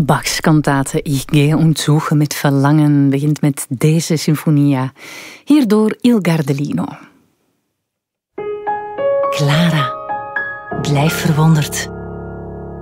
Bachs kantate Ich gehe und suche met verlangen begint met deze sinfonia, hierdoor Il Gardelino. Clara, blijf verwonderd.